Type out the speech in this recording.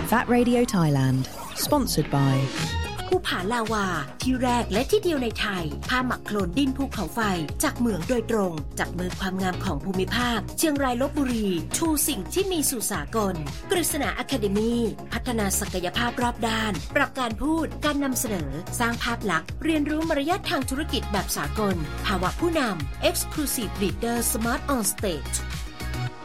VAT Radio Thailand Sponsored by ภูผาลาวาที่แรกและที่เดียวในไทยผ้าหมักโคลนดินภูเขาไฟจากเหมืองโดยตรงจับมือความงามของภูมิภาคเชียงรายลพบุรีชูสิ่งที่มีสู่สากลกฤษณาอะคาเดมี่พัฒนาศักยภาพรอบด้านปรับการพูดการนำเสนอสร้างภาพลักษณ์เรียนรู้มารยาททางธุรกิจแบบสากลภาวะผู้นำ Exclusive Leader Smart on Stage